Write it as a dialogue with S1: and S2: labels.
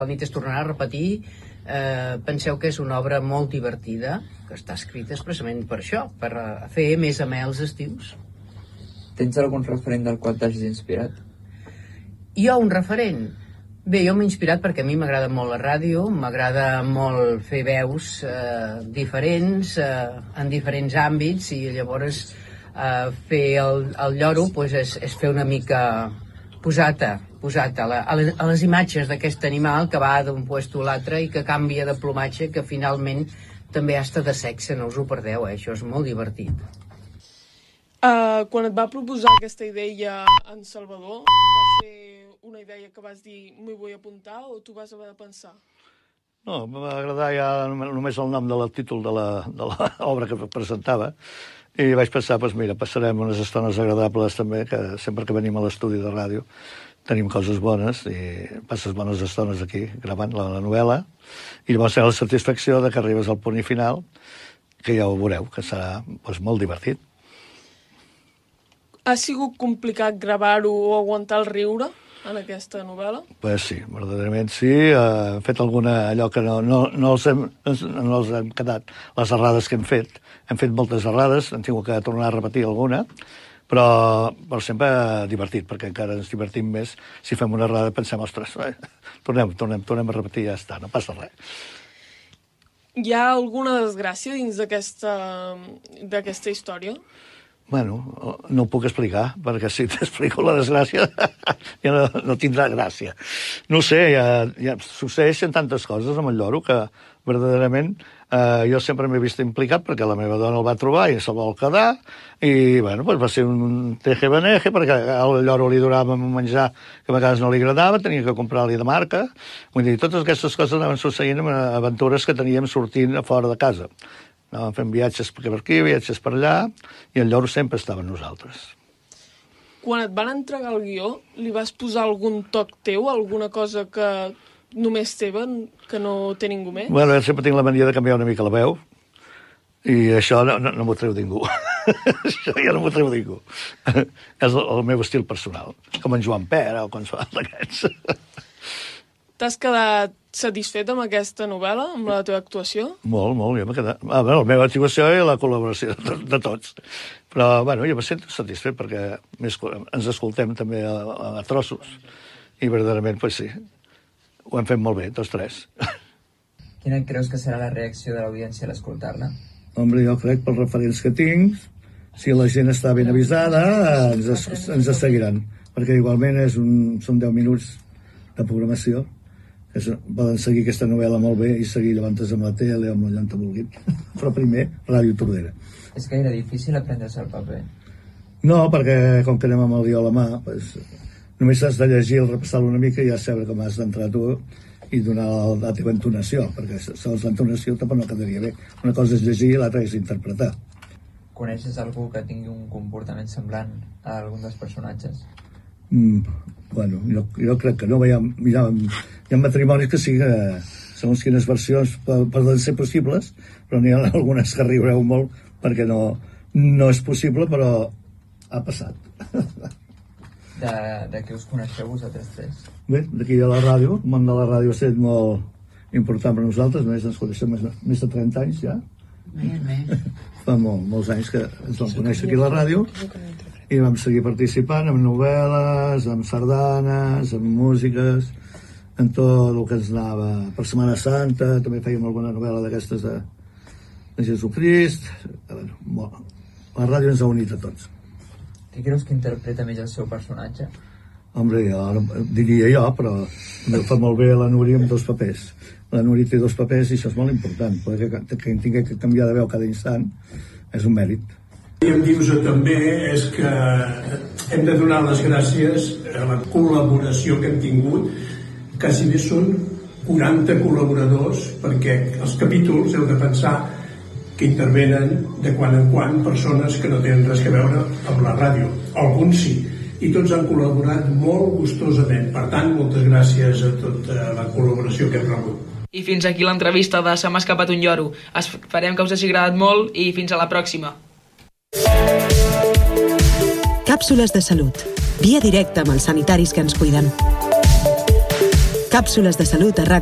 S1: La nit es tornarà a repetir. Penseu que és una obra molt divertida, que està escrita expressament per això, per fer més amè els estius.
S2: Tens algun referent del qual t'hagis inspirat?
S1: Jo, un referent? Bé, jo m'he inspirat perquè a mi m'agrada molt la ràdio, m'agrada molt fer veus diferents, en diferents àmbits, i llavors fer el lloro és fer una mica posat a les imatges d'aquest animal que va d'un puesto a l'altre i que canvia de plomatge, que finalment també hasta de sexe, no us ho perdeu, això és molt divertit.
S3: Quan et va proposar aquesta idea en Salvador, va ser una idea que vas dir m'hi vull apuntar o tu vas haver de pensar?
S4: No, em va agradar ja només el nom del títol de l'obra que presentava, i vaig pensar, doncs mira, passarem unes estones agradables també, que sempre que venim a l'estudi de ràdio tenim coses bones i passes bones estones aquí gravant la novel·la, i llavors la satisfacció de que arribes al punt i final, que ja ho veureu, que serà molt divertit.
S3: Ha sigut complicat gravar-ho o aguantar el riure en aquesta novel·la?
S4: Pues sí, verdaderament sí. Hem fet alguna allò que no els hem quedat, les errades que hem fet. Hem fet moltes errades, hem tingut que tornar a repetir alguna, però sempre divertit, perquè encara ens divertim més si fem una errada i pensem, ostres, tornem a repetir i ja està, no passa res.
S3: Hi ha alguna desgràcia dins d'aquesta història?
S4: Bueno, no ho puc explicar, perquè si t'explico la desgràcia ja no tindrà gràcia. No ho sé, ja succeeixen tantes coses amb el lloro que verdaderament jo sempre m'he vist implicat perquè la meva dona el va trobar i se'l vol quedar i bueno, va ser un teje-beneje perquè al lloro li donava un menjar que a vegades no li agradava, tenia que comprar-li de marca. Vull dir, totes aquestes coses anaven succeint amb aventures que teníem sortint a fora de casa. Anàvem fent viatges per aquí, viatges per allà, i el lloro sempre estava amb nosaltres.
S3: Quan et van entregar el guió, li vas posar algun toc teu, alguna cosa que només teva, que no té ningú més?
S4: Bueno, jo sempre tinc la mania de canviar una mica la veu, i això no m'ho treu ningú. Això ja no m'ho treu ningú. És el meu estil personal, com en Joan Pera o qualsevol d'aquests.
S3: T'has quedat satisfet amb aquesta novel·la, amb la teva actuació?
S4: Molt, jo m'he quedat... La meva actuació i la col·laboració de tots. Però, bueno, jo me sento satisfet perquè ens escoltem també a trossos. I verdaderament, doncs sí, ho hem fet molt bé, tots tres.
S2: Quina creus que serà la reacció de l'audiència a l'escoltar-la?
S4: Home, jo crec, pels referents que tinc, si la gent està ben avisada, ens seguiran. Perquè igualment són 10 minuts de programació. Poden seguir aquesta novel·la molt bé i seguir llevantes amb la tele o amb la llanta vulguin. Però primer, Ràdio Tordera.
S2: És gaire difícil aprendre-se el paper?
S4: No, perquè com que anem amb el guió a la mà, només has de llegir, repassar-lo una mica i ja saber com has d'entrar tu i donar la teva entonació, perquè segons l'entonació tampoc no quedaria bé. Una cosa és llegir i l'altra és interpretar.
S2: Coneixes algú que tingui un comportament semblant a algun dels personatges?
S4: Bueno, jo crec que no. Hi ha matrimonis que sí que, segons quines versions poden ser possibles, però n'hi ha algunes que riureu molt perquè no és possible, però ha passat.
S2: De què us coneixeu vosaltres tres?
S4: Bé, d'aquí a la ràdio, el món de la ràdio ha estat molt important per nosaltres, ens coneixem més de 30 anys ja. Fa molts anys que ens vam conèixer aquí a la ràdio i vam seguir participant en novel·les, en sardanes, en músiques, en tot el que ens anava per Setmana Santa, també fèiem alguna novel·la d'aquestes de Jesucrist. La ràdio ens ha unit a tots.
S2: Qui creus que interpreta més el seu personatge?
S4: Home, jo diria jo, però em fa molt bé la Núria amb 2 papers. La Núria té 2 papers i això és molt important, perquè que tingui que canviar de veu cada instant és un mèrit.
S5: I em dius també és que hem de donar les gràcies a la col·laboració que hem tingut. Quasi bé són 40 col·laboradors, perquè els capítols heu de pensar que intervenen de quan en quan persones que no tenen res a veure amb la ràdio. Alguns sí, i tots han col·laborat molt gustosament. Per tant, moltes gràcies a tota la col·laboració que hem rebut.
S6: I fins aquí l'entrevista de Se m'ha escapat un lloro. Esperem que us hagi agradat molt i fins a la pròxima.
S7: Càpsules de salut. Via directa amb els sanitaris que ens cuiden. Càpsules de salut a RAC